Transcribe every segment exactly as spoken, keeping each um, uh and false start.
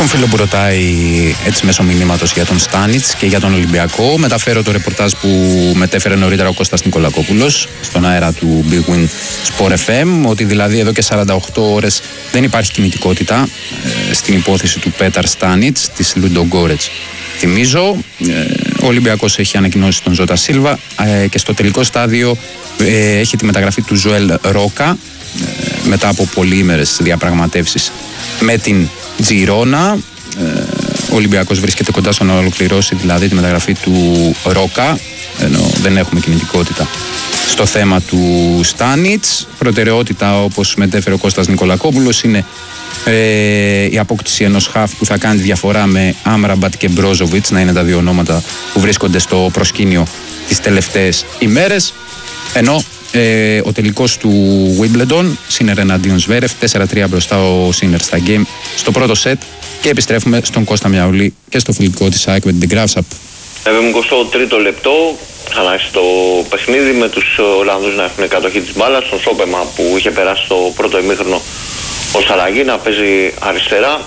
Στον φίλο που ρωτάει έτσι μέσω μηνύματος για τον Στάνιτς και για τον Ολυμπιακό, μεταφέρω το ρεπορτάζ που μετέφερε νωρίτερα ο Κώστας Νικολακόπουλος στον αέρα του Big Win Sport εφ εμ, ότι δηλαδή εδώ και σαράντα οκτώ ώρες δεν υπάρχει κινητικότητα ε, στην υπόθεση του Πέταρ Στάνιτς της Λουντογκόρετς. Θυμίζω, ε, ο Ολυμπιακός έχει ανακοινώσει τον Ζώτα Σίλβα ε, και στο τελικό στάδιο ε, έχει τη μεταγραφή του Ζωέλ Ρόκα ε, μετά από πολυήμερες διαπραγματεύσεις με την Τζιρόνα. Ε, ο Ολυμπιακός βρίσκεται κοντά στο να ολοκληρώσει δηλαδή τη μεταγραφή του Ρόκα, ενώ δεν έχουμε κινητικότητα στο θέμα του Στάνιτς. Προτεραιότητα, όπως μετέφερε ο Κώστας Νικολακόπουλος, είναι ε, η απόκτηση ενός χαφ που θα κάνει τη διαφορά με Άμραμπατ και Μπρόζοβιτς, να είναι τα δύο ονόματα που βρίσκονται στο προσκήνιο τις τελευταίες ημέρες. Ενώ ε, ο τελικός του Wimbledon, Σίνερ εναντίον Σβέρεφ, τέσσερα τρία μπροστά ο Σίνερ στα game στο πρώτο σετ. Και επιστρέφουμε στον Κώστα Μιαούλη και στο φιλικό της ΑΕΚ με την Graafschap. εικοστό τρίτο λεπτό, ξανάρχισε το παιχνίδι με τους Ολλανδούς να έχουν κατοχή της μπάλας. Στον σώπεμα που είχε περάσει το πρώτο ημίχρονο ο Σαλαγή να παίζει αριστερά.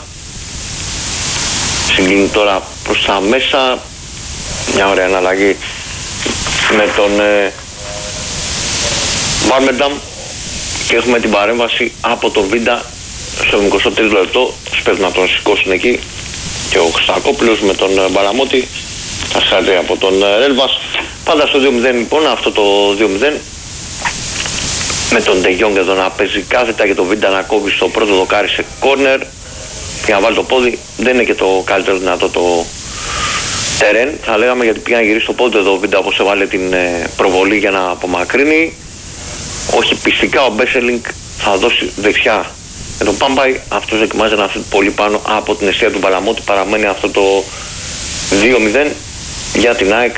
Συγκινεί τώρα προς τα μέσα. Μια ωραία αναλλαγή με τον ε, Βάρμενταμ και έχουμε την παρέμβαση από τον Βίντα στο εικοστό τρίτο λεπτό. Σπέβουν να τον σηκώσουν εκεί και ο Χρυστακόπουλος με τον Μπαλαμότη. Θα σάρτε από τον Ρέλβας. Πάντα στο δύο μηδέν λοιπόν, αυτό το δύο μηδέν. Με τον Ντε Γιόγκ εδώ να παίζει κάθετα και τον Βίντα να κόβει στο πρώτο δοκάρι σε κόρνερ για να βάλει το πόδι. Δεν είναι και το καλύτερο δυνατό το τερέν, θα λέγαμε, γιατί πήγα να γυρίσει το πόδι εδώ ο Βίντα, όπως έβαλε την προβολή για να απομακρύνει. Όχι πιστικά, ο Μπέσελινγκ θα δώσει δεξιά με τον Πάμπαϊ. Αυτός δοκιμάζει να φύγει πολύ πάνω από την αιστεία του Μπαλαμότη. Παραμένει αυτό το δύο μηδέν για την ΑΕΚ,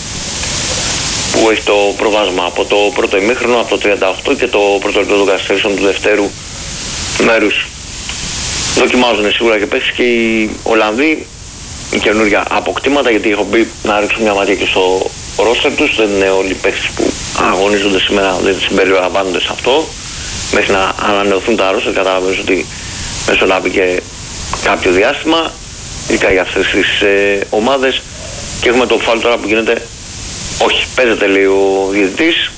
που έχει το προβάσμα από το πρώτο ημίχρονο, από το τριάντα οκτώ, και το πρώτο λεπτό των καθυστερήσεων του δευτέρου μέρους. Δοκιμάζουν σίγουρα και παίξεις και οι Ολλανδοί οι καινούργια αποκτήματα, γιατί έχω μπει να ρίξουν μια ματιά και στο ρόστερ τους. Δεν είναι όλοι οι παίκτες που αγωνίζονται σήμερα, δεν συμπεριλαμβάνονται σε αυτό. Μέχρι να ανανεωθούν τα ρόστερ, καταλαβαίνεις ότι μεσολάβει και κάποιο διάστημα, ειδικά για αυτές τις ε, ομάδες. Και έχουμε το φάουλ τώρα που γίνεται. Όχι, παίζεται, λέει ο διαιτητής,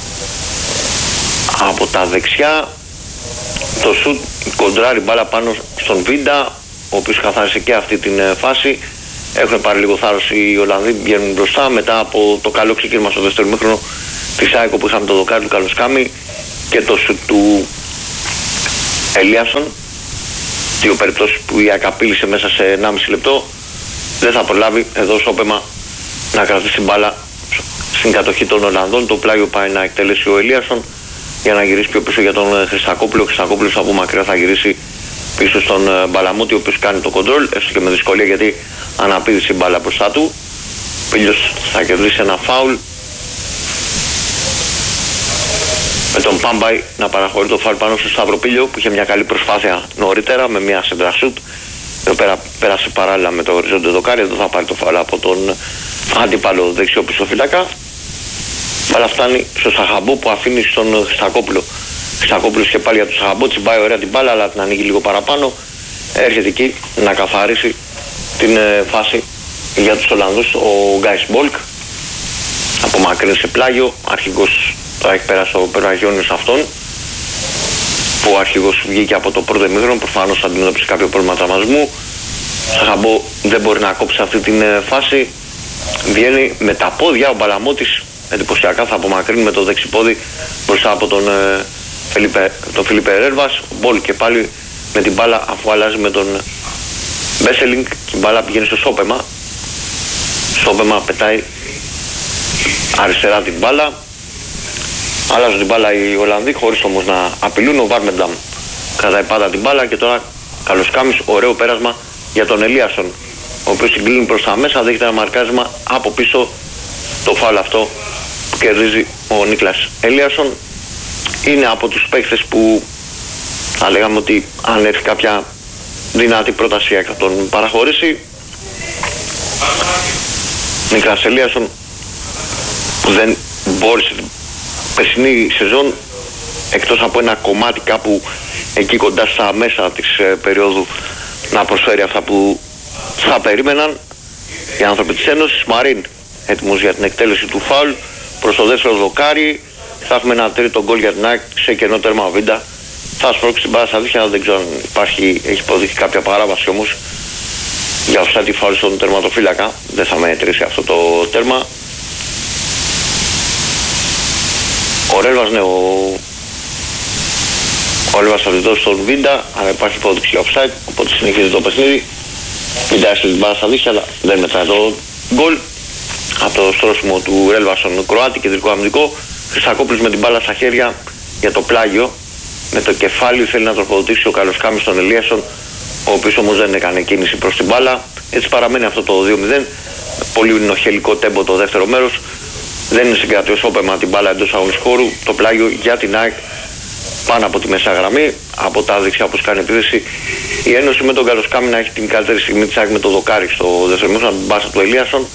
από τα δεξιά. Το σουτ κοντράρει μπάλα πάνω στον Βίντα, ο οποίος καθάρισε και αυτή την φάση. Έχουν πάρει λίγο θάρρος οι Ολλανδοί, βγαίνουν μπροστά μετά από το καλό ξεκίνημα στο δεύτερο ημίχρονο της ΑΕΚ, που είχαμε το δοκάρι του Καλοσκάμι και το σουτ του Ελίασον. Δύο περιπτώσεις που η ΑΕΚ απείλησε μέσα σε ενάμιση λεπτό. Δεν θα προλάβει εδώ σώπεμα να κρατήσει μπάλα στην κατοχή των Ολλανδών. Το πλάγιο πάει να εκτελέσει ο Ελίασον για να γυρίσει πιο πίσω για τον Χρυστακόπουλο. Ο Χρυστακόπουλος από μακριά θα γυρίσει πίσω στον Μπαλαμούτη, ο οποίος κάνει το κοντρόλ, έστω και με δυσκολία, γιατί αναπήδησε η μπάλα μπροστά του. Πίλιος θα κερδίσει ένα φάουλ, με τον Πάμπαϊ να παραχωρεί το φάουλ πάνω στο Σταυροπίλιο, που είχε μια καλή προσπάθεια νωρίτερα με μια σεντρασούτ. Εδώ πέρα πέρασε παράλληλα με το οριζόντιο δοκάρι. Εδώ θα πάρει το φάουλ από τον αντίπαλο δεξιό πισωφυλάκα. Αλλά φτάνει στο Σαχαμπό, που αφήνει στον Χρυστακόπουλο. Χρυστακόπουλος και πάλι για τον Σαχαμπό, τσιμπάει ωραία την μπάλα, αλλά την ανοίγει λίγο παραπάνω. Έρχεται εκεί να καθαρίσει την ε, φάση για τους Ολλανδούς ο Γκάις Μπόλκ. Απομακρύνει σε πλάγιο. Αρχηγός τώρα έχει πέρασει ο Περαγιώνιος αυτόν, που ο αρχηγός βγήκε από το πρώτο ημίχρονο. Προφανώς θα αντιμετωπίσει κάποιο πρόβλημα τραυματισμού. Σαχαμπό δεν μπορεί να κόψει αυτή την ε, φάση. Βγαίνει με τα πόδια ο Μπαλαμότης. Εντυπωσιακά θα απομακρύνει με το δεξιπόδι μπροστά από τον, ε, Φελίπε, τον Φιλίπε Ρέλβας. Μπολ και πάλι με την μπάλα, αφού αλλάζει με τον Μπέσελινγκ, και η μπάλα πηγαίνει στο σώπεμα. Σώπεμα πετάει αριστερά την μπάλα. Αλλάζουν την μπάλα οι Ολλανδοί, χωρίς όμως να απειλούν. Ο Βάρμενταμ κρατάει πάντα την μπάλα, και τώρα Καλοσκάμις, ωραίο πέρασμα για τον Ελίασον, ο οποίος συγκλίνει προς τα μέσα, δέχεται ένα μαρκάρισμα από πίσω. Το φάουλ αυτό που κερδίζει ο Νίκλας Ελίασον. Είναι από τους παίκτες που θα λέγαμε ότι αν έρθει κάποια δυνατή πρόταση θα τον παραχωρήσει. Νίκλας Ελίασον, που δεν μπόρεσε την περσινή σεζόν, εκτός από ένα κομμάτι κάπου εκεί κοντά στα μέσα της ε, περίοδου, να προσφέρει αυτά που θα περίμεναν οι άνθρωποι της Ένωσης. Μαρίν έτοιμος για την εκτέλεση του φάουλ προς το δεύτερο δοκάρι. Θα έχουμε ένα τρίτο γκολ για την ΑΕΚ σε κενό τέρμα Βίντα. Θα σπρώξει την μπάλα στα δίχτυα, δεν ξέρω αν υπάρχει, έχει υποδείξει κάποια παράβαση όμως για αυτά τη φάουλ στον τερματοφύλακα. Δεν θα μετρήσει αυτό το τέρμα. Ο Ρέλβας, ναι, ο, ο Ρέλβας θα διδώσει στον Βίντα, αλλά υπάρχει υπόδειξη για offside, οπότε συνεχίζει το παιχνίδι. Βίντα έστειλε την μπάλα στα δίχτυα, αλλά δεν μετράει το γκολ. Από το στρώσιμο του Ρέλβα στον Κροάτη, κεντρικό αμυντικό. Χρυσακόπουλος με την μπάλα στα χέρια για το πλάγιο. Με το κεφάλι θέλει να τροφοδοτήσει ο Καλοσκάμης στον Ελίασον, ο οποίος όμως δεν έκανε κίνηση προς την μπάλα. Έτσι παραμένει αυτό το δύο μηδέν. Πολύ νοχελικό τέμπο το δεύτερο μέρος. Δεν είναι συγκρατιός όπαιμα την μπάλα εντός αγωνιστικού χώρου. Το πλάγιο για την ΑΕΚ πάνω από τη μέσα γραμμή. Από τα δεξιά όπως κάνει επίθεση. Η Ένωση με τον Καλοσκάμη να έχει την καλύτερη στιγμή της ΑΕΚ με το δοκάρι στο δεύτερο μέρος, από την μπάσα του Ελίασον.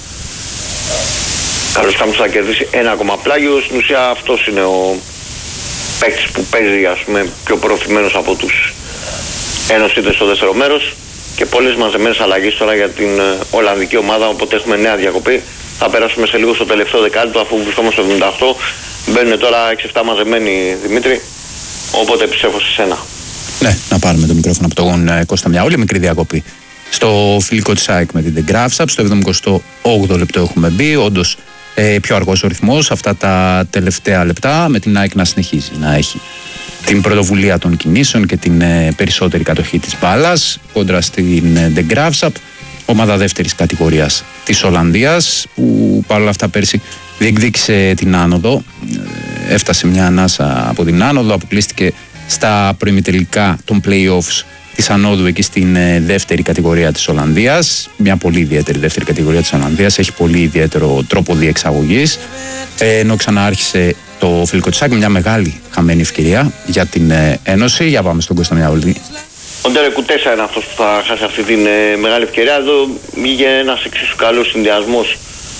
Καλοσκάμης θα κερδίσει ένα ακόμα πλάγιο. Στην ουσία αυτός είναι ο παίκτης που παίζει, ας πούμε, πιο προωθημένος από τους Ένωσίτες στο δεύτερο μέρος. Και πολλές μαζεμένες αλλαγές τώρα για την Ολλανδική ομάδα, οπότε έχουμε νέα διακοπή. Θα περάσουμε σε λίγο στο τελευταίο δεκάλεπτο, αφού βρισκόμαστε στο εβδομήντα οκτώ. Μπαίνουν τώρα έξι εφτά μαζεμένοι, Δημήτρη, οπότε επιστρέφω σε σένα. Ναι, να πάρουμε το μικρόφωνο από τον Κώστα, μια όλη μικρή διακοπή. Στο φιλικό της ΑΕΚ με την The Graphs Up, στο εβδομήντα όγδοο λεπτό έχουμε μπει. Όντως ε, πιο αργός ο ρυθμός αυτά τα τελευταία λεπτά, με την ΑΕΚ να συνεχίζει να έχει την πρωτοβουλία των κινήσεων και την ε, περισσότερη κατοχή της μπάλας κόντρα στην ε, The Graphs Up, ομάδα δεύτερης κατηγορίας της Ολλανδίας, που παρόλα αυτά πέρσι διεκδίκησε την άνοδο, ε, έφτασε μια ανάσα από την άνοδο, αποκλείστηκε στα προημιτελικά των play-offs της ανόδου εκεί στην ε, δεύτερη κατηγορία της Ολλανδίας. Μια πολύ ιδιαίτερη δεύτερη κατηγορία της Ολλανδίας, έχει πολύ ιδιαίτερο τρόπο διεξαγωγής, ε, ενώ ξανάρχισε το φιλικό της ΑΕΚ με μια μεγάλη χαμένη ευκαιρία για την ε, Ένωση. Για πάμε στον Κώστα Μιαούλη. Ο Ντέρεκ Κουτέσα είναι αυτός που θα χάσει αυτή την ε, μεγάλη ευκαιρία. Εδώ βγήκε ένας εξίσου καλός συνδυασμός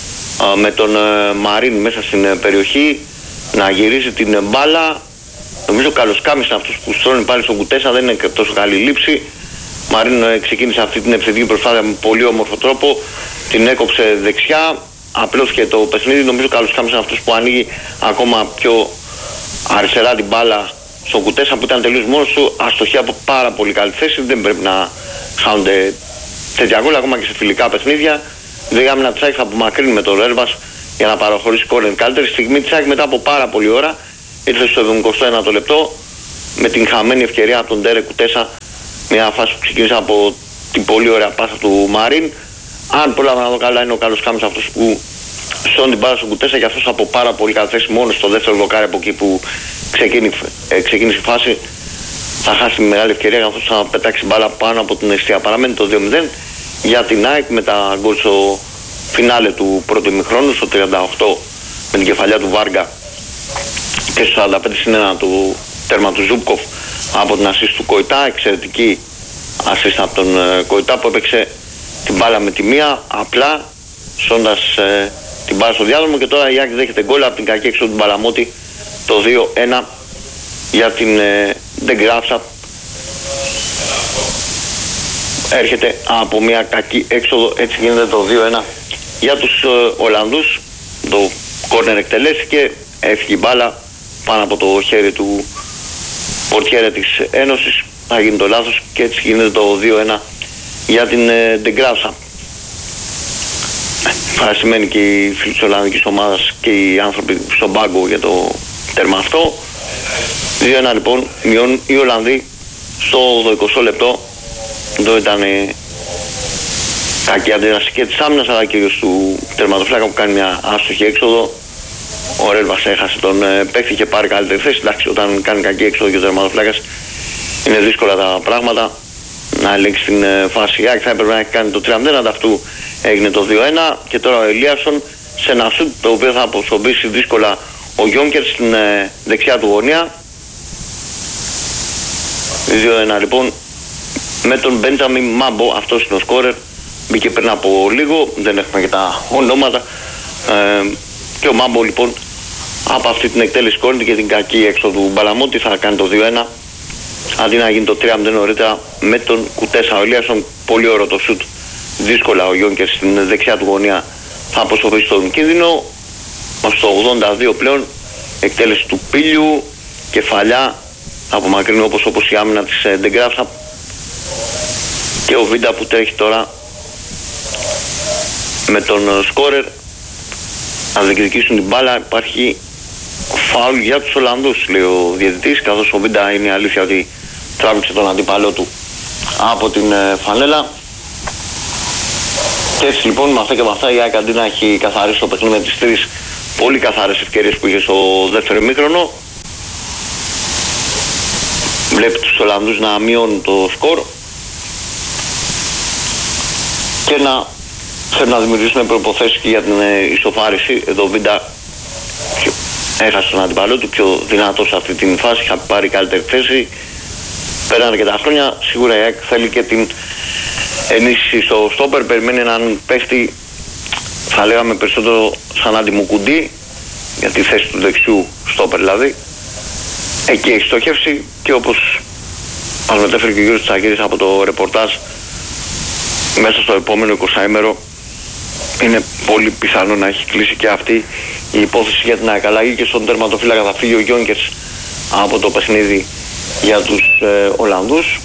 ε, με τον ε, Μαρίν μέσα στην ε, περιοχή να γυρίζει την ε, μπάλα. Νομίζω ο Καλοσκάμης είναι αυτός που στρώνει πάλι στον Κουτέσα, δεν είναι τόσο καλή λήψη. Μαρίν ε, ξεκίνησε αυτή την επιθετική προσπάθεια με πολύ όμορφο τρόπο, την έκοψε δεξιά, απλώς και το παιχνίδι. Νομίζω ο Καλοσκάμης είναι αυτός που ανοίγει ακόμα πιο αριστερά την μπάλα στον Κουτέσα, που ήταν τελείως μόνος του, αστοχή από πάρα πολύ καλή θέση. Δεν πρέπει να χάνονται τέτοια γκολ ακόμα και σε φιλικά παιχνίδια. Δίγαμε να τσάκι θα απομακρύνει με τον Ρέλβας για να παραχωρήσει κόρνερ. Καλύτερη στιγμή της ΑΕΚ μετά από πάρα πολλή ώρα. Ήρθε στο εβδομήντα ένα λεπτό με την χαμένη ευκαιρία από τον Ντέρεκ Κουτέσα. Μια φάση που ξεκίνησε από την πολύ ωραία πάσα του Μαρίν. Αν πρόλαβα να δω καλά, είναι ο Καλοσκάμης αυτός που σώνει την μπάλα στον Κουτέσα, και αυτός από πάρα πολύ καλή θέση μόνο στο δεύτερο δοκάρι από εκεί που ξεκίνησε, ε, ξεκίνησε η φάση. Θα χάσει τη μεγάλη ευκαιρία, για αυτός θα πετάξει μπάλα πάνω από την αιστεία. Παραμένει το δύο μηδέν για την ΑΕΚ με τα γκολ στο φινάλε του πρώτου ημιχρόνου, στο τριάντα οκτώ με την κεφαλιά του Βάργα και στο σαράντα πέντε συν ένα του τέρμα του Ζούπκοφ από την ασίστ του Κοϊτά. Εξαιρετική ασίστ από τον ε, Κοϊτά, που έπαιξε την μπάλα με τη μία απλά σώντας ε, την μπάλα στο διάδρομο. Και τώρα η ΑΕΚ δέχεται γκολ από την κακή έξοδο του Μπαλαμότη, το δύο ένα για την ε, The Graphs Up. Έρχεται από μια κακή έξοδο, έτσι γίνεται το δύο ένα για τους ε, Ολλανδούς. Το κόρνερ εκτελέστηκε, έφυγε η μπάλα πάνω από το χέρι του πορτιέρε της Ένωσης. Θα γίνει το λάθος και έτσι γίνεται το δύο ένα για την ε, The Graphs Up. Ευχαριστημένοι και οι φίλοι της Ολλανδικής ομάδας και οι άνθρωποι στον πάγκο για το τέρμα αυτό. δύο ένα λοιπόν μειώνουν οι Ολλανδοί στο εικοστό λεπτό. Εδώ ήταν ε, κακή αντίδραση και της άμυνας, αλλά κυρίως του τερματοφύλακα που κάνει μια άστοχη έξοδο. Ο Ρέλβας έχασε τον ε, παίκτη και πάρει καλύτερη θέση. Εντάξει, όταν κάνει κακή έξοδο και ο τερματοφύλακας είναι δύσκολα τα πράγματα να ελέγξει την ε, φάση. Η ΑΕΚ θα έπρεπε να έχει κάνει το τρία μηδέν, ανταυτού έγινε το δύο ένα. Και τώρα ο Ελίασον σε ένα σουτ το οποίο θα αποσομπήσει δύσκολα ο Γιόνκερ στην ε, δεξιά του γωνία. δύο ένα λοιπόν με τον Μπέντζαμιν Μάμπο, αυτός είναι ο σκόρερ. Μπήκε πριν από λίγο, δεν έχουμε και τα ονόματα. Ε, και ο Μάμπο λοιπόν από αυτή την εκτέλεση κόρνη και την κακή έξω του Μπαλαμότη θα κάνει το δύο ένα. αντί να γίνει το τρία μηδέν νωρίτερα με τον Κουτέσα. Ο Ελίασον πολύ ωραίο το σουτ. Δύσκολα ο Γιόνκερς στην δεξιά του γωνία θα αποσοβήσει τον κίνδυνο. Στο ογδόντα δύο πλέον εκτέλεση του Πίλιου, κεφαλιά από μακρινό όπως, όπως η άμυνα της Ντεγκράφσα, και ο Βίντα που τρέχει τώρα με τον σκόρερ. Αν διεκδικήσουν την μπάλα υπάρχει φάουλ για τους Ολλανδούς, λέει ο διαιτητής, καθώς ο Βίντα είναι η αλήθεια ότι τράβηξε τον αντίπαλό του από την φανέλα. Και έτσι λοιπόν με αυτά και με αυτά η ΑΕΚ αντί να έχει καθαρίσει το παιχνίδι με τις τρεις πολύ καθαρές ευκαιρίες που είχε στο δεύτερο ημίχρονο, βλέπει τους Ολλανδούς να μειώνουν το σκορ και να θέλουν να δημιουργήσουν προϋποθέσεις και για την ισοφάριση. Εδώ ο Βίντα έχασε τον αντιπαλό του, πιο δυνατός σε αυτή την φάση, είχα πάρει καλύτερη θέση. Πέρανε και τα χρόνια, σίγουρα η ΑΕΚ θέλει και την ενίσχυση στο στόπερ, περιμένει έναν παίχτη, θα λέγαμε περισσότερο σαν αντιμουκουντή, για τη θέση του δεξιού στόπερ δηλαδή. Εκεί έχει στοχεύσει και όπως μας μετέφερε και ο Γιώργος Τσακίρης από το ρεπορτάζ, μέσα στο επόμενο εικοσάημερο είναι πολύ πιθανό να έχει κλείσει και αυτή η υπόθεση για την ακαλλαγή και στον τερματοφύλακα θα φύγει ο Γιόνκερς από το παιχνίδι για τους ε, Ολλανδούς.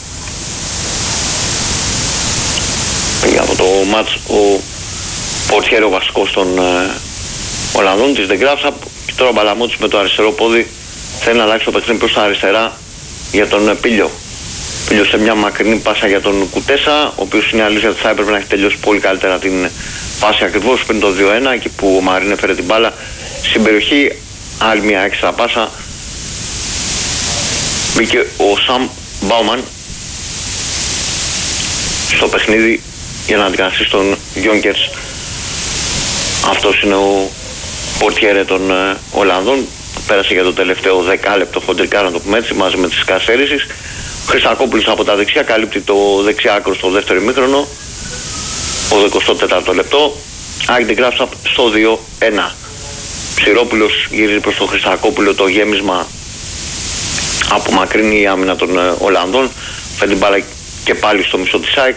Πήγε από το μάτς ο Πορτιέρο βασικός των ε, Ολλανδών της Ντεγκράφσα, και τώρα ο Μπαλαμούτης με το αριστερό πόδι θέλει να αλλάξει το παιχνίδι προς τα αριστερά για τον ε, Πίλιο. Πίλιο σε μια μακρινή πάσα για τον Κουτέσα, ο οποίος είναι αλήθεια ότι θα έπρεπε να έχει τελειώσει πολύ καλύτερα την πάση ακριβώς πριν το δύο ένα, εκεί που ο Μαρίν έφερε την μπάλα στην περιοχή. Άλλη μια έξτρα πάσα, μπήκε ο Σαμ Μπάουμαν στο παιχνίδι για να αντικαταστήσει τον Γιόνκερς. Αυτός είναι ο πορτιέρε των ε, Ολλανδών, πέρασε για το τελευταίο δεκάλεπτο χοντρικά, να το πούμε έτσι, μαζί με τις καθυστέρησεις. Ο Χρυσακόπουλος από τα δεξιά καλύπτει το δεξιά άκρο στο δεύτερο ημίχρονο, ο εικοστό τέταρτο λεπτό. ΑΕΚ Ντεγκράφσα στο δύο ένα. Ψηρόπουλος γυρίζει προς τον Χρυσακόπουλο, το γέμισμα απομακρύνει η άμυνα των ε, Ολλανδών, φέρνει την μπάλα και πάλι στο μισό της ΑΕΚ.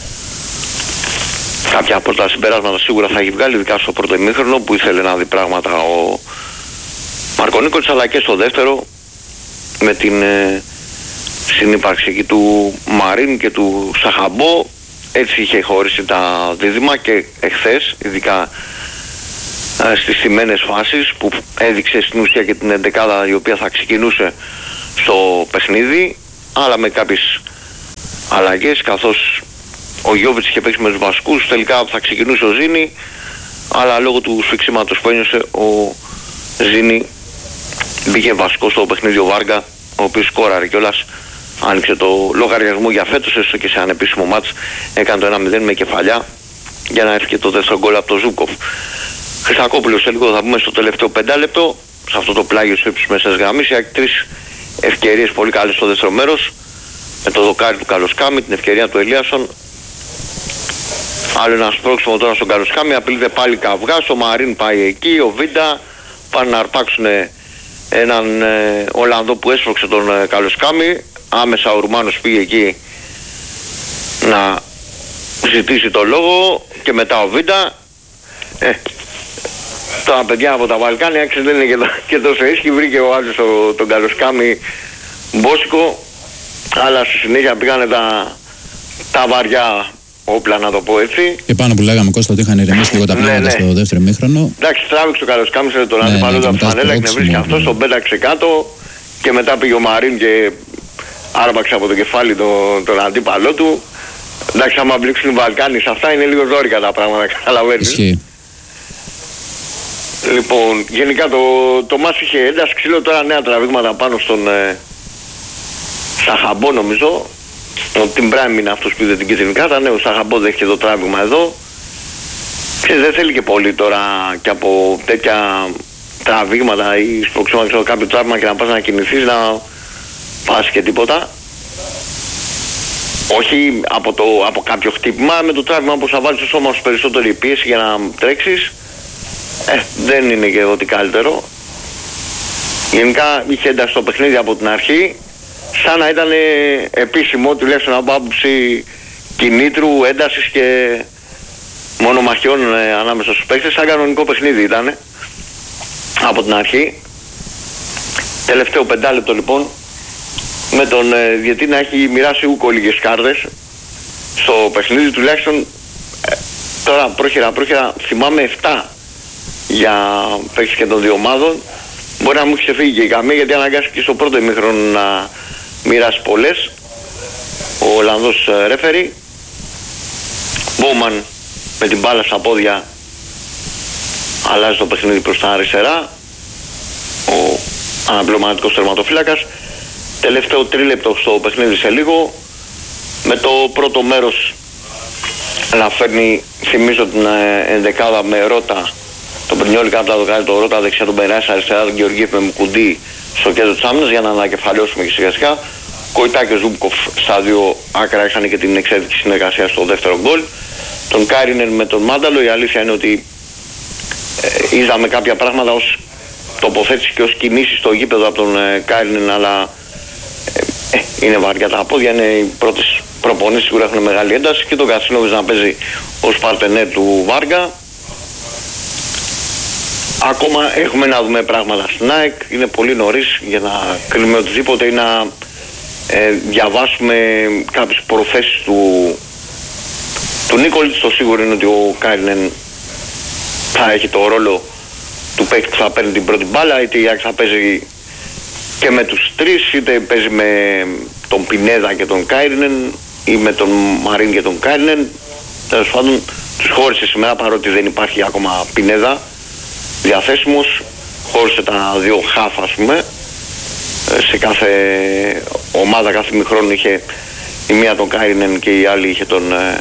Κάποια από τα συμπεράσματα σίγουρα θα έχει βγάλει, ειδικά στο πρώτο ημίχρονο που ήθελε να δει πράγματα ο Μαρκονίκολης, αλλά και στο δεύτερο με την ε, συνύπαρξη εκεί του Μαρίν και του Σαχαμπό. Έτσι είχε χωρίσει τα δίδυμα και εχθές, ειδικά ε, στις θυμμένες φάσεις που έδειξε στην ουσία και την εντεκάδα η οποία θα ξεκινούσε στο παιχνίδι, αλλά με κάποιες αλλαγές, καθώς ο Γιώβιτς είχε παίξει με τους βασικούς, τελικά θα ξεκινούσε ο Ζήνη, αλλά λόγω του σφιξίματος που ένιωσε ο Ζήνη μπήκε βασικό στο παιχνίδι ο Βάργα, ο οποίος σκόραρε κιόλας, άνοιξε το λογαριασμό για φέτος, έστω και σε ανεπίσημο μάτς έκανε το ένα μηδέν με κεφαλιά για να έρθει και το δεύτερο γκολ από το Ζούκοφ. Χρυσακόπουλος σε λίγο θα πούμε στο τελευταίο πεντάλεπτο, σε αυτό το πλάγιο στο ύψος μέσας γραμμής, έχει τρεις ευκαιρίες πολύ καλές στο δεύτερο μέρος, με το δοκάρι του Καλοσκάμι, την ευκαιρία του Ελίασον. Άλλο ένα σπρώξιμο τώρα στον Καλοσκάμι, απειλείται πάλι καυγάς, ο Μαρίν πάει εκεί, ο Βίντα πάνε να αρπάξουν έναν ε, Ολλανδό που έσπρωξε τον ε, Καλοσκάμι. Άμεσα ο Ρουμάνος πήγε εκεί να ζητήσει το λόγο και μετά ο Βίντα. Ε, τα παιδιά από τα Βαλκάνια άξιζε δεν είναι και, το, και τόσο ίσχυ, βρήκε ο άλλος το, τον Καλοσκάμι μπόσικο, αλλά στη συνέχεια πήγανε τα, τα βαριά όπλα, να το πω έτσι. Και πάνω που λέγαμε, Κώστα, ότι είχαν ηρεμήσει λίγο τα πράγματα ναι, ναι. στο δεύτερο ημίχρονο. Εντάξει, τράβηξε το Καλοσκάμι, σε τον αντίπαλο του από τη φανέλα, εκνευρίστηκε αυτός, τον πέταξε κάτω και μετά πήγε ο Μαρίν και άρπαξε από το κεφάλι τον, τον αντίπαλό του. Εντάξει, άμα μπλήξουν οι Βαλκάνοι σε αυτά είναι λίγο ζόρικα τα πράγματα, καταλαβαίνεις. Ισχύει. Λοιπόν, γενικά το, το μάτς είχε ένταση, ξύλο, τώρα νέα τραβήγματα πάνω στον ε, Σαχαμπό νομίζω. Ο Τιμ Μπράιμ είναι αυτός που είδε την κίτρινη κάρτα. Ναι, ο Σαχαμπό δέχεται το τράβηγμα εδώ. Ξέρεις, δεν θέλει και πολύ τώρα και από τέτοια τραβήγματα ή σπροξίμα, ξέρω, κάποιο τράβημα και να πας να κινηθείς, να πας και τίποτα. Όχι από, το, από κάποιο χτύπημα, με το τράβημα όπως θα βάλεις το σώμα σου περισσότερη πίεση για να τρέξεις. Ε, δεν είναι και ότι καλύτερο. Γενικά είχε ένταση στο παιχνίδι από την αρχή. σαν να ήταν επίσημο, τουλάχιστον από άποψη κινήτρου, έντασης και μονομαχιών ε, ανάμεσα στους παίκτες. Σαν κανονικό παιχνίδι ήταν από την αρχή. Τελευταίο πεντάλεπτο λοιπόν, με τον ε, διαιτή να έχει μοιράσει ούκο λίγες κάρτες στο παιχνίδι, τουλάχιστον ε, τώρα πρόχειρα πρόχειρα θυμάμαι εφτά για παίκτες και των δύο ομάδων. Μπορεί να μου έχει ξεφύγει και η καμία, γιατί αναγκάστηκε στο πρώτο ημίχρονο να μοιράσει πολλές ο Ολλανδός ε, ρέφερι. Μπόμαν με την μπάλα στα πόδια αλλάζει το παιχνίδι προς τα αριστερά, ο αναπληρωματικός τερματοφύλακας. Τελευταίο τρίλεπτο στο παιχνίδι σε λίγο, με το πρώτο μέρος να φέρνει, θυμίζω, την ενδεκάδα με Ρώτα, τον Πρινιόλη κάτω από το δοκάρι, τον Ρώτα δεξιά, τον Περάς αριστερά, τον Γεωργίευ με Μουκουντή στο κέντρο της άμυνας, για να ανακεφαλαιώσουμε και σιγά σιγά. Κοϊτά και Ζούμπκοφ στα δύο άκρα είχαν και την εξαιρετική συνεργασία στο δεύτερο γκολ. Τον Κάιρινεν με τον Μάνταλο, η αλήθεια είναι ότι ε, είδαμε κάποια πράγματα ως τοποθέτηση και ως κινήσεις στο γήπεδο από τον ε, Κάιρινεν, αλλά ε, ε, είναι βαριά τα πόδια, είναι οι πρώτες προπονήσεις, σίγουρα έχουν μεγάλη ένταση, και τον Κατσίνοβιτς να παίζει ως παρτενέρ του Βάργα. Ακόμα έχουμε να δούμε πράγματα στην ΑΕΚ, είναι πολύ νωρίς για να κρίνουμε οτιδήποτε ή να ε, διαβάσουμε κάποιες προθέσεις του του Νίκολιτς. Το σίγουρο είναι ότι ο Κάιρινεν θα έχει το ρόλο του παίκτη που θα παίρνει την πρώτη μπάλα, είτε η ΑΕΚ θα παίζει και με τους τρεις, είτε παίζει με τον Πινέδα και τον Κάιρινεν ή με τον Μαρίν και τον Κάιρινεν. Τέλος πάντων, τους χώρισε σήμερα, παρότι δεν υπάρχει ακόμα Πινέδα διαθέσιμος, χώρισε τα δύο χάφ, ας πούμε. Σε κάθε ομάδα, κάθε μηχρόνο είχε η μία τον Κάιρινεν και η άλλη είχε τον ε,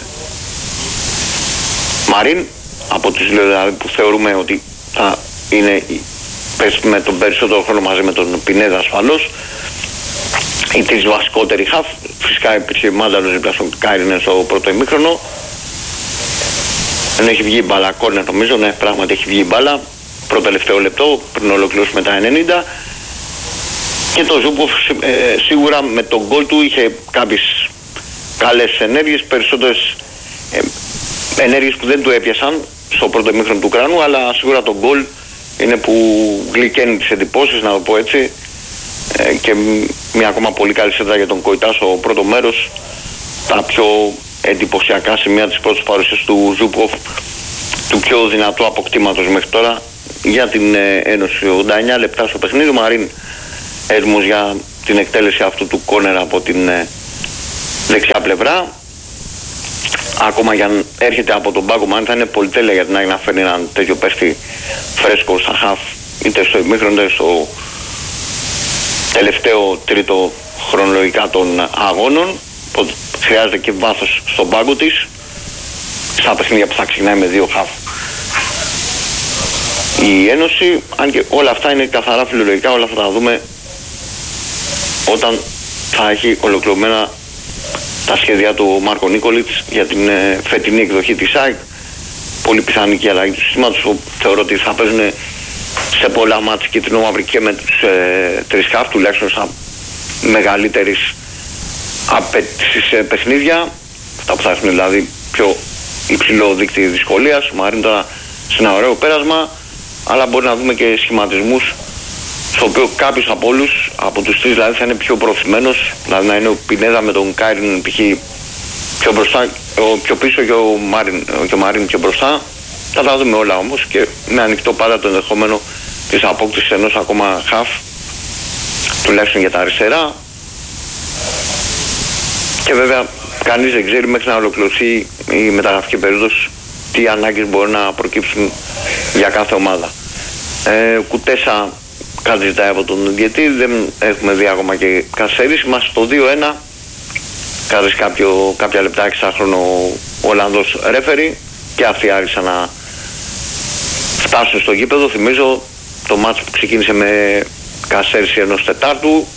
Μαρίν. Από τους δύο δηλαδή που θεωρούμε ότι θα είναι με τον περισσότερο χρόνο μαζί με τον Πινέδα ασφαλώς οι τρεις βασικότεροι χαφ. Φυσικά υπήρχε Μάνταλος δίπλα στον Κάιρινεν στο πρώτο ημίχρονο. Δεν έχει βγει η μπάλα, κόρνερ νομίζω, ναι, πράγματι έχει βγει η μπάλα πρώτο τελευταίο λεπτό πριν ολοκληρώσουμε τα ενενήντα. Και το Ζούμπκοφ ε, σίγουρα με τον γκολ του είχε κάποιες καλές ενέργειες, περισσότερες ε, ενέργειες που δεν του έπιασαν στο πρώτο ημίχρονο του Ουκρανού, αλλά σίγουρα το γκολ είναι που γλυκαίνει τις εντυπώσεις, να το πω έτσι, ε, και μια ακόμα πολύ καλή σέντρα για τον Κοϊτά στο πρώτο μέρος. Τα πιο εντυπωσιακά σημεία της πρώτης παρουσίας του Ζούμπκοφ, του πιο δυνατού αποκτήματος μέχρι τώρα για την ε, Ένωση. ογδόντα εννιά λεπτά στο παιχνίδι, Μαρίν έτοιμος για την εκτέλεση αυτού του κόνερα από την ε, δεξιά πλευρά. Ακόμα για αν έρχεται από τον πάγκο, Μαρίν θα είναι πολυτέλεια για την ΑΕΚ να φέρνει έναν τέτοιο παίχτη φρέσκο στα χαφ, είτε στο ημίχρονο είτε στο τελευταίο τρίτο χρονολογικά των αγώνων. Οπότε χρειάζεται και βάθος στον πάγκο της, στα παιχνίδια που θα ξεκινάει με δύο χαφ η Ένωση. Αν και όλα αυτά είναι καθαρά φιλολογικά, όλα θα τα δούμε όταν θα έχει ολοκληρωμένα τα σχέδια του Μάρκο Νίκολιτς για την ε, φετινή εκδοχή της ΑΕΚ. Πολύ πιθανή και η αλλαγή του συστήματος. Θεωρώ ότι θα παίζουν σε πολλά μάτς κίτρινο-μαύρη και με τους ε, τρεις χαφ, τουλάχιστον στα μεγαλύτερης απέτησης ε, παιχνίδια. Αυτά που θα έχουν δηλαδή πιο υψηλό δίκτυο δυσκολίας. Ο Μαρίν τώρα σε ένα ωραίο πέρασμα, αλλά μπορεί να δούμε και σχηματισμούς στο οποίο κάποιος από όλους, από τους τρεις δηλαδή, θα είναι πιο προωθημένος, δηλαδή να είναι ο Πινέδα με τον Κάιριν π.χ. πιο μπροστά, ο, πιο πίσω και ο Μαρίν, και ο Μαρίν πιο μπροστά. Θα τα δούμε όλα όμως και με ανοιχτό πάντα το ενδεχόμενο της απόκτησης ενός ακόμα χαφ, τουλάχιστον για τα αριστερά. Και βέβαια κανείς δεν ξέρει μέχρι να ολοκληρωθεί η μεταγραφική περίοδος τι ανάγκες μπορεί να προκύψουν για κάθε ομάδα. Ε, Κουτέσα κάτι ζητάει από τον διαιτή, δεν έχουμε δει ακόμα και καθυστέρηση. Είμαστε στο δύο ένα, κάθεσε κάποια λεπτά εξάχρονο ο Ολλανδός ρέφερι και αυτοί άρχισαν να φτάσουν στο γήπεδο. Θυμίζω το μάτς που ξεκίνησε με καθυστέρηση ενός τετάρτου.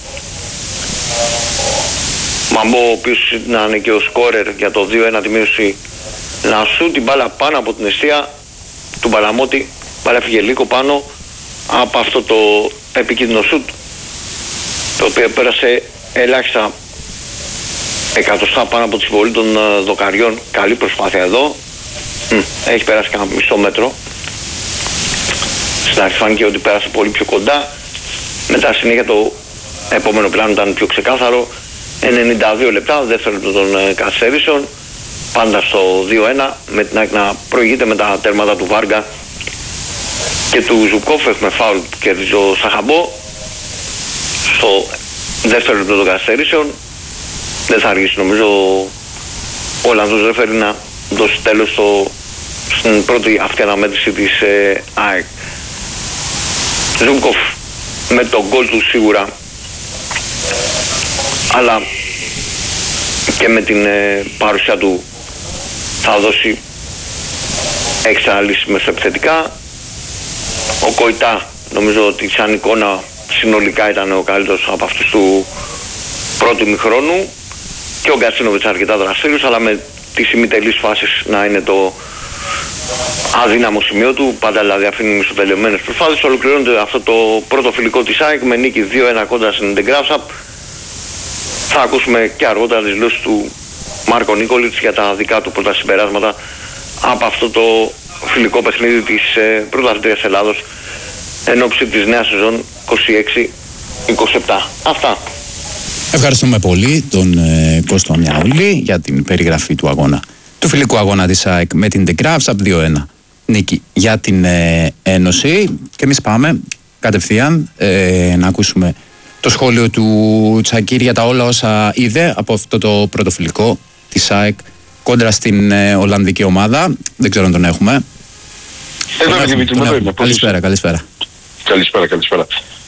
Μαμπό, ο οποίος να είναι και ο σκόρερ για το δύο ένα, τη μείωση, να σου την μπάλα πάνω από την αιστεία του Μπαλαμότη. Μπάλα έφυγε λίγο πάνω από αυτό το επικίνδυνο σουτ, το οποίο πέρασε ελάχιστα εκατοστά πάνω από τη συμβολή των uh, δοκαριών. Καλή προσπάθεια εδώ. Mm, έχει περάσει κάνα μισό μέτρο. Στην αρχή φάνηκε ότι πέρασε πολύ πιο κοντά. Μετά συνέχεια το επόμενο πλάνο ήταν πιο ξεκάθαρο. ενενήντα δύο λεπτά, δεύτερο λεπτό των uh, καθυστερήσεων. Πάντα στο δύο ένα, με την ΑΕΚ να προηγείται με τα τέρματα του Βάργα και του Ζουκόφ. Έχουμε φάουλ που κερδίζει ο Σαχαμπό στο δεύτερο λεπτό των καθυστερήσεων. Δεν θα αργήσει νομίζω ο Ολλανδός ρέφερι να δώσει τέλος στο, στην πρώτη αυτή αναμέτρηση της ε, ΑΕΚ. Ζουκόφ με τον γκολ του σίγουρα, αλλά και με την ε, παρουσία του θα δώσει έξτρα λύση μεσοεπιθετικά. Ο Κοϊτά νομίζω ότι σαν εικόνα συνολικά ήταν ο καλύτερος από αυτούς του πρώτου ημιχρόνου, και ο Γκατσίνοβιτς αρκετά δραστήριος, αλλά με τις ημιτελείς φάσεις να είναι το αδύναμο σημείο του. Πάντα δηλαδή αφήνει μισοτελειωμένες προσπάθειες. Ολοκληρώνεται αυτό το πρώτο φιλικό της ΑΕΚ με νίκη δύο ένα κόντρα στην The Graphs. Θα ακούσουμε και αργότερα τις δηλώσεις του Μάρκο Νίκολιτς για τα δικά του πρώτα συμπεράσματα από αυτό το φιλικό παιχνίδι της ε, πρωταθλήτριας Ελλάδος εν ώψη της νέας σεζόν είκοσι έξι είκοσι επτά. Αυτά. Ευχαριστούμε πολύ τον ε, Κώστο Μιαούλη για την περιγραφή του αγώνα, του φιλικού αγώνα της ΑΕΚ με την The Graphs από δύο ένα. Νίκη για την ε, Ένωση, και εμείς πάμε κατευθείαν ε, να ακούσουμε το σχόλιο του Τσακίρ για τα όλα όσα είδε από αυτό το πρώτο φιλικό της ΑΕΚ κόντρα στην ε, Ολλανδική ομάδα. Δεν ξέρω αν τον έχουμε. Εδώ είναι Δημήτρη, εδώ είμαι. Καλησπέρα, καλησπέρα. Καλησπέρα, καλησπέρα.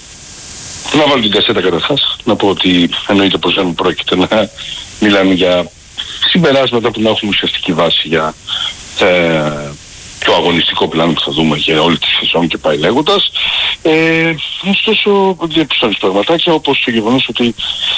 Να βάλω την κασέτα καταρχάς, να πω ότι εννοείται πως δεν πρόκειται να μιλάμε για συμπεράσματα που να έχουμε ουσιαστική βάση για ε, το αγωνιστικό πλάνο που θα δούμε για όλη τη σεζόν και πάει λέγοντας. Ε, ωστόσο, διαπιστώνεις πραγματάκια, όπως το γεγονός ότι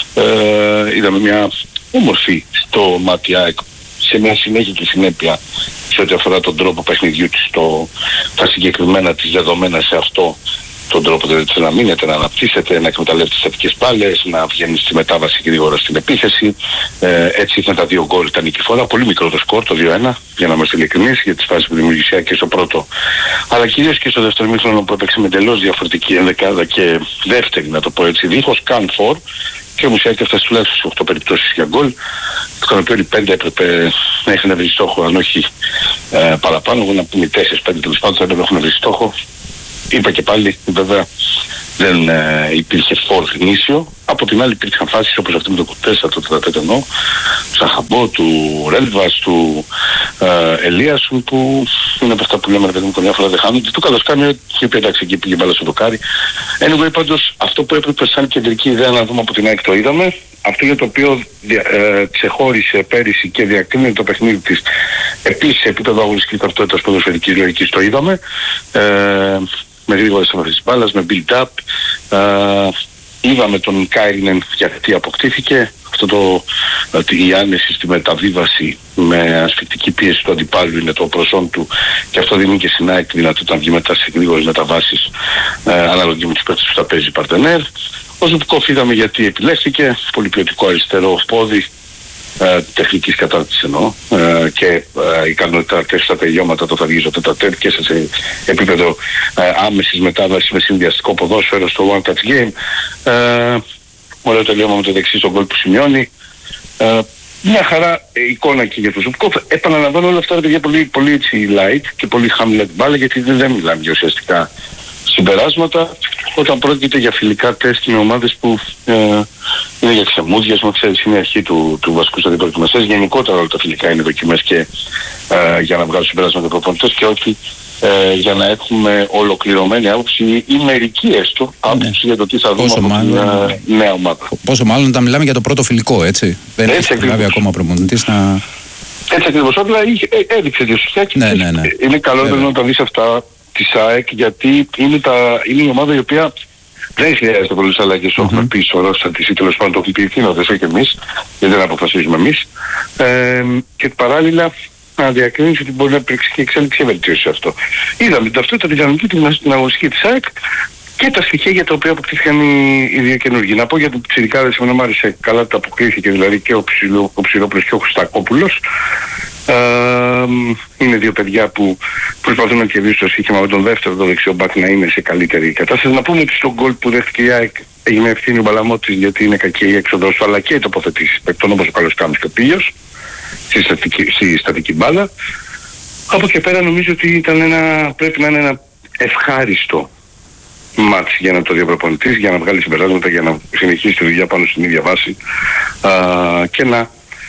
ε, είδαμε μια όμορφη στο μάτι ΑΕΚ σε μια συνέχεια και συνέπεια σε ό,τι αφορά τον τρόπο παιχνιδιού της, το, τα συγκεκριμένα της δεδομένα σε αυτό τον τρόπο, δηλαδή να μείνεται, να αναπτύσσεται, να εκμεταλλεύει τις θετικές μπάλες, να βγαίνει στη μετάβαση γρήγορα στην επίθεση. Ε, έτσι ήταν τα δύο γκολ τα νικηφόρα. Πολύ μικρό το σκορ, το δύο ένα, για να είμαστε ειλικρινείς, για τις φάσεις που δημιουργήσε και στο πρώτο, αλλά κυρίως και στο δεύτερο μήχρονο που έπαιξε με εντελώς διαφορετική ενδεκάδα και δεύτερη, να το πω έτσι, δίχως καν φορ. Και όμως έφτασε τουλάχιστον σε οκτώ περιπτώσεις για γκολ, στον οποίο οι πέντε έπρεπε να είχαν βρει στόχο, αν όχι ε, παραπάνω, να πούμε τέσσερις πέντε τέλος πάντων θα έπρεπε να έχουν βρει στόχο. Είπα και πάλι, βέβαια δεν ε, υπήρχε φόρ γνήσιο. Από την άλλη υπήρχαν φάσεις όπως αυτή με το Κουτέσσα, το τετραπέτ εννοώ, του Σαχαμπό, του Ρέλβας, του ε, Ελίασον, που είναι από αυτά που λέμε ρε παιδί μου καμιά φορά δεν χάνονται. Του Καλοσκάνιο και είπε εντάξει εκεί πήγε μπάλα στο δοκάρι. Anyway, πάντως αυτό που έπρεπε σαν κεντρική ιδέα να δούμε από την ΑΕΚ το είδαμε. Αυτό για το οποίο ε, ξεχώρισε πέρυσι και διακρίνει το παιχνίδι της επίσης σε επίπεδο αγωνιστικής ταυτότητας ποδοσφαιρικής λογικής το είδαμε. Ε, με γρήγορες αμαρτήσεις μπάλας, με build-up. Uh, είδαμε τον Κάιρινεν γιατί αποκτήθηκε. Αυτό το, uh, η άνεση στη μεταβίβαση με ασφυκτική πίεση του αντιπάλου είναι το προσόν του, και αυτό δίνει και στην ΑΕΚ τη δυνατότητα να βγει μετά σε γρήγορες μεταβάσεις uh, αναλογή με τους παίκτες που θα παίζει παρτενέρ. Ο Ζουμπκόφ είδαμε γιατί επιλέχθηκε, πολύ ποιοτικό αριστερό πόδι, Uh, τεχνικής κατάρτισης εννοώ, uh, και uh, ικανότητα και στα τελειώματα το θα βγει στο τετατέτ και σε, σε επίπεδο uh, άμεσης μετάβασης με συνδυαστικό ποδόσφαιρο στο one touch game. Uh, ωραίο τελειώμα με το δεξί στον γκολ που σημειώνει. Uh, μια χαρά εικόνα και για τον Ζουμπκόφ. Επαναλαμβάνω όλα αυτά για πολύ, πολύ έτσι light και πολύ hamlet μπάλα, γιατί δεν, δεν μιλάμε για ουσιαστικά συμπεράσματα όταν πρόκειται για φιλικά τεστ με ομάδες που ε, είναι για ξεμούδιασμα, ξέρεις, είναι η αρχή του, του βασικού σταδίου προετοιμασίας. Γενικότερα όλα τα φιλικά είναι δοκιμές και ε, για να βγάλουν συμπεράσματα προπονητές και όχι ε, για να έχουμε ολοκληρωμένη άποψη ή μερική έστω άποψη, ναι, για το τι θα δούμε από μάλλον, την νέα ομάδα. Πόσο μάλλον όταν μιλάμε για το πρώτο φιλικό, έτσι. Δεν έχει λάβει ακόμα προπονητής να... Έτσι ακριβώς, απλά έδειξε δύο στοιχεία και ναι, ναι, ναι. είναι καλό βέβαια να τα δεις αυτά της ΑΕΚ, γιατί είναι, τα, είναι η ομάδα η οποία δεν χρειάζεται πολλές αλλαγές. Mm-hmm. Έχουμε πει σωρός της ή τέλος πάντων το έχουμε πει ευθύνοντες και εμείς, γιατί δεν αποφασίζουμε εμείς. Ε, και παράλληλα να διακρίνεις ότι μπορεί να υπάρξει και εξέλιξη και βελτίωση σε αυτό. Είδαμε την ταυτότητα τη δυναμική την αγωνιστική της ΑΕΚ και τα στοιχεία για τα οποία αποκτήθηκαν οι, οι δύο καινούργοι. Να πω για τον Πιτσιρικάδες, εμένα μου άρεσε καλά ότι αποκρίθηκε, δηλαδή και ο, Ψηλο, ο Ψηλόπουλος και ο Χρυστακόπουλος. Ε, είναι δύο παιδιά που προσπαθούν να κερδίσουν το σύγχυμα με τον δεύτερο, το δεξιό μπακ, να είναι σε καλύτερη κατάσταση. Να πούμε ότι στον γκολ που δέχτηκε η ΑΕΚ έγινε ευθύνη ο Μπαλαμότης, γιατί είναι κακή η έξοδος του, αλλά και οι τοποθετήσεις παικτών όπως ο Καλοσκάμης και ο Πίλιος στη στατική, στη στατική μπάλα. Από και πέρα νομίζω ότι ήταν ένα, πρέπει να είναι ένα ευχάριστο μάτς για να το δει ο προπονητής, για να βγάλει συμπεράσματα, για να συνεχίσει τη δουλειά πάνω στην ίδια βάση α, και να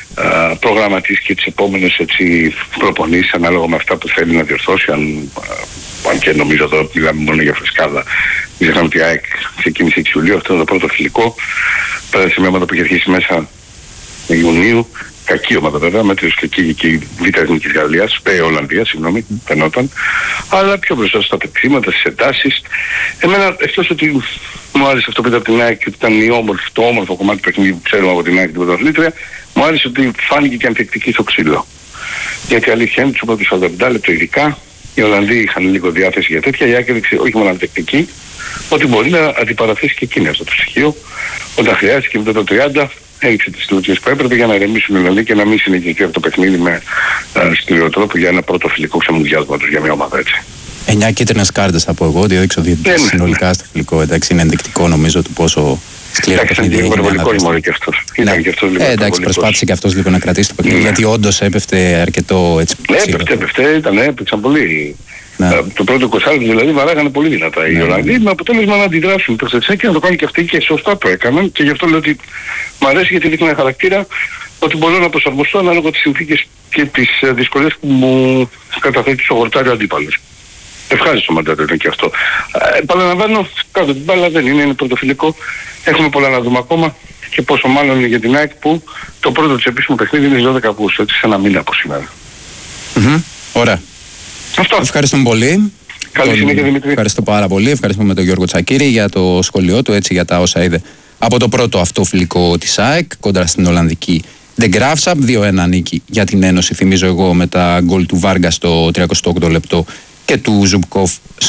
α, προγραμματίσει και τις επόμενες έτσι, προπονήσεις ανάλογα με αυτά που θέλει να διορθώσει. Αν, α, αν και νομίζω εδώ μιλάμε μόνο για φρεσκάδα. Μην ξεχνάμε ότι η ΑΕΚ ξεκίνησε εξ Ιουλίου, αυτό είναι το πρώτο φιλικό. Πέρα σε μια ομάδα που είχε αρχίσει μέσα Ιουνίου. Κακή ομάδα βέβαια, μέτρησε και εκεί και η Β' Εθνικής Γαλλίας, ε, Ολλανδίας, συγγνώμη, φαινόταν. Αλλά πιο μπροστά στα πεξίματα, στις εντάσεις. Εμένα, εκτός ότι μου άρεσε αυτό που είδα από την ΑΕΚ και ότι ήταν η όμορφη, το όμορφο κομμάτι του παιχνιδιού που ξέρουμε από την ΑΕΚ την πρωταθλήτρια, μου άρεσε ότι φάνηκε και ανθεκτική στο ξύλο. Γιατί αλήθεια είναι, τους πρώτους σαράντα λεπτό ειδικά, οι Ολλανδοί είχαν λίγο διάθεση για τέτοια, η ΑΕΚ έδειξε όχι μόνο ανθεκτική, ότι μπορεί να αντιπαραθέσει και εκείνη αυτό το στοιχείο, όταν χρειάστηκε μετά το τριάντα. Έριξε τις λογικές που έπρεπε για να ρεμίσουν δηλαδή και να μην συνεχιστεί αυτό το παιχνίδι με σκληρό τρόπο για ένα πρώτο φιλικό ξεμουδιάσμα τους για μια ομάδα έτσι. Εννιά κίτρινες κάρτες θα πω εγώ, ότι έδειξε ο διαιτητής συνολικά στο φιλικό. Εντάξει, είναι ενδεικτικό νομίζω του πόσο σκληρό παιχνίδι έγινε. Ήταν λίγο υπερβολικό και αυτός. Ναι. Ε, εντάξει, προσπάθησε και αυτός λίγο να κρατήσει το παιχνίδι, ναι. Γιατί όντως έπεφτε αρκετό έτσι. Ναι, έπεφτε, έπεφτε, ήταν, έπαιξαν πολύ. Ναι. Το πρώτο είκοσι δηλαδή βαράγανε πολύ δυνατά οι Ολλανδοί, με αποτέλεσμα να αντιδράσουν προς έτσι και να το κάνουν και αυτοί και σωστά το έκαναν και γι' αυτό λέω ότι μου αρέσει γιατί δείχνει ένα χαρακτήρα ότι μπορώ να προσαρμοστώ ανάλογα τις συνθήκες και τις δυσκολίες που μου καταθέτει στο χορτάρι ο αντίπαλος. Ευχάριστο μαντάτο ήταν και αυτό. Ε, Παραλαμβάνω, κάτω την μπάλα δεν είναι, είναι πρωτοφιλικό. Έχουμε πολλά να δούμε ακόμα και πόσο μάλλον είναι για την ΑΕΚ που το πρώτο της επίσημο παιχνίδι είναι στις δώδεκα Αυγούστου, έτσι σε ένα μήνα από σήμερα. Mm-hmm. Ωραία. Αυτό. Ευχαριστούμε πολύ. Καλή συνέχεια, Δημήτρη. Ευχαριστώ πάρα πολύ. Ευχαριστούμε τον Γιώργο Τσακίρη για το σχόλιο του, έτσι, για τα όσα είδε από το πρώτο αυτό φιλικό της ΑΕΚ κόντρα στην Ολλανδική De Graafschap. δύο ένα νίκη για την Ένωση, θυμίζω εγώ, με τα γκολ του Βάργα στο τριακοστό όγδοο λεπτό και του Ζουμπκόφ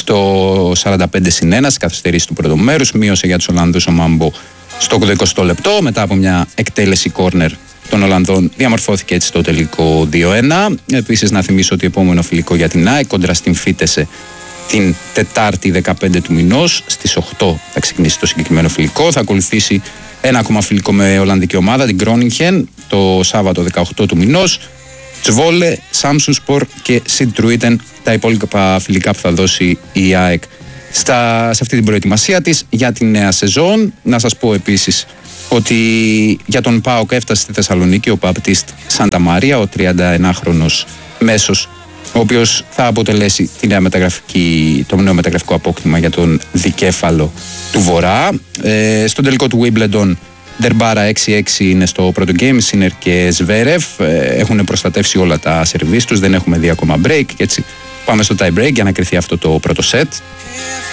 στο σαράντα πέντε συν ένα, στις καθυστερήσεις του πρώτου μέρους. Μείωσε για τους Ολλανδούς ο Μάμπο στο ογδοηκοστό λεπτό. Μετά από μια εκτέλεση κόρνερ των Ολλανδών διαμορφώθηκε έτσι το τελικό δύο ένα. Επίσης να θυμίσω ότι επόμενο φιλικό για την ΑΕΚ κόντρα στην Φίτεσε την Τετάρτη δεκαπέντε του μηνός στις οκτώ θα ξεκινήσει το συγκεκριμένο φιλικό. Θα ακολουθήσει ένα ακόμα φιλικό με Ολλανδική ομάδα, την Groningen, το Σάββατο δεκαοκτώ του μηνός. Τσβόλε, Σάμσουσπορ και Σιντρούιτεν, τα υπόλοιπα φιλικά που θα δώσει η ΑΕΚ στα, σε αυτή την προετοιμασία της για τη νέα σεζόν. Να σας πω επίσης ότι για τον ΠΑΟΚ έφτασε στη Θεσσαλονίκη ο Μπαπτίστ Σανταμάρια, ο τριανταενάχρονος μέσος, ο οποίος θα αποτελέσει τη νέα μεταγραφική, το νέο μεταγραφικό απόκτημα για τον δικέφαλο του Βορρά. Ε, στον τελικό του Wimbledon, Ντερμπάρα έξι έξι είναι στο πρώτο game, Σίνερ και Σβέρεφ. Ε, έχουν προστατεύσει όλα τα σερβίς τους, δεν έχουμε δει ακόμα break και έτσι πάμε στο tie break για να κρυθεί αυτό το πρώτο set.